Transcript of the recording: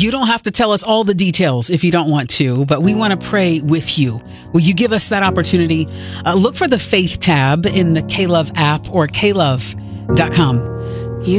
You don't have to tell us all the details if you don't want to, but we want to pray with you. Will you give us that opportunity? Look for the Faith tab in the K-Love app or klove.com.